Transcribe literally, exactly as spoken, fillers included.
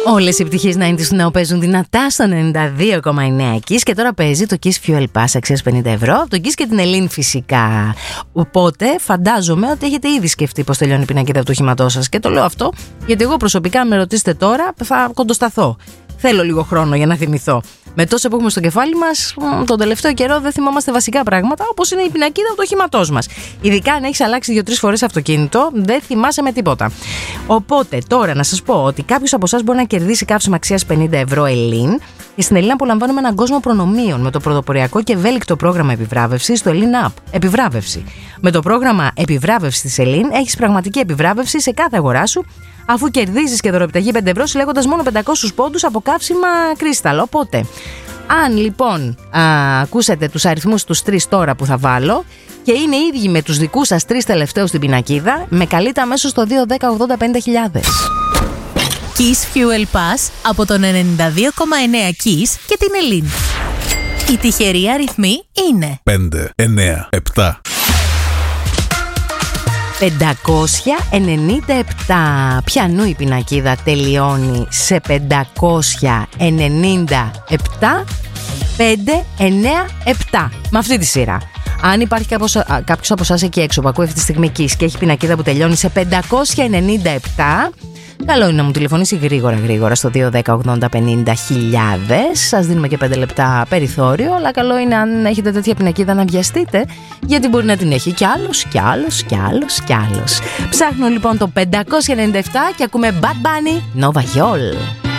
Όλες οι πτυχές ενενήντα του Now παίζουν δυνατά στο ενενήντα δύο κόμμα εννέα Kiss και τώρα παίζει το Kiss Fuel Pass αξίας πενήντα ευρώ από το Kiss και την Ελλήν φυσικά. Οπότε φαντάζομαι ότι έχετε ήδη σκεφτεί πως τελειώνει η πινακίδα του οχήματός σας και το λέω αυτό γιατί εγώ προσωπικά αν με ρωτήσετε τώρα θα κοντοσταθώ. Θέλω λίγο χρόνο για να θυμηθώ. Με τόσα που έχουμε στο κεφάλι μας, τον τελευταίο καιρό δεν θυμόμαστε βασικά πράγματα όπως είναι η πινακίδα του οχήματός μας. Ειδικά αν έχεις αλλάξει δύο-τρεις φορές αυτοκίνητο, δεν θυμάσαι με τίποτα. Οπότε τώρα να σας πω ότι κάποιος από εσάς μπορεί να κερδίσει καύσιμα αξίας πενήντα ευρώ Ελλήν και στην Ελλήν απολαμβάνουμε έναν κόσμο προνομίων με το πρωτοποριακό και ευέλικτο πρόγραμμα επιβράβευσης στο Ελλήν App. Επιβράβευση. Με το πρόγραμμα επιβράβευση της Ελλήν έχεις πραγματική επιβράβευση σε κάθε αγορά σου, αφού κερδίζεις και δωροπιταγή πέντε ευρώ συλλέγοντας μόνο πεντακόσιους πόντους από καύσιμα Crystal. Οπότε, αν λοιπόν α, ακούσατε τους αριθμούς τους τρεις τώρα που θα βάλω και είναι ίδιοι με τους δικούς σας τρεις τελευταίους στην πινακίδα, με καλείτε αμέσως στο δύο δέκα ογδόντα πέντε χιλιάδες. Kiss Fuel Pass από τον ενενήντα δύο κόμμα εννέα Kiss και την Ελλήν. Οι τυχεροί αριθμοί είναι πέντε, εννέα, επτά. πεντακόσια ενενήντα επτά. Πιανού η πινακίδα τελειώνει σε πεντακόσια ενενήντα επτά. πέντε, εννέα, επτά. Με αυτή τη σειρά. Αν υπάρχει κάποιος από εσάς εκεί έξω που ακούει αυτή τη στιγμή Kiss και έχει πινακίδα που τελειώνει σε πεντακόσια ενενήντα επτά, καλό είναι να μου τηλεφωνήσει γρήγορα γρήγορα στο δύο δέκα ογδόντα πενήντα χιλιάδες. Σας δίνουμε και πέντε λεπτά περιθώριο, αλλά καλό είναι αν έχετε τέτοια πινακίδα να βιαστείτε, γιατί μπορεί να την έχει κι άλλος, κι άλλος, κι άλλος, κι άλλος. Ψάχνω λοιπόν το πεντακόσια ενενήντα επτά και ακούμε Bad Bunny, Nova Yol.